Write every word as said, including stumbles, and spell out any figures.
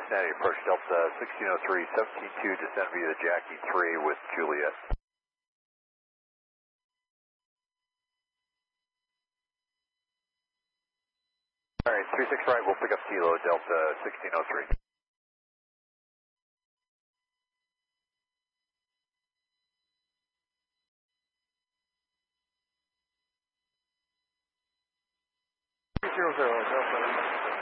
Cincinnati, approach Delta sixteen oh three, seventeen two, descend via Jackie three with Juliet. Alright, three six right, we'll pick up Kilo, Delta sixteen oh three. three zero zero, Delta.